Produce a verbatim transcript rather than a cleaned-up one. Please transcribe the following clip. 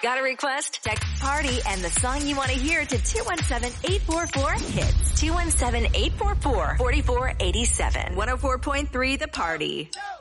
Got a request? Text party and the song you want to hear to two one seven, eight four four, hits. two one seven, eight four four, four four eight seven. one oh four point three The Party.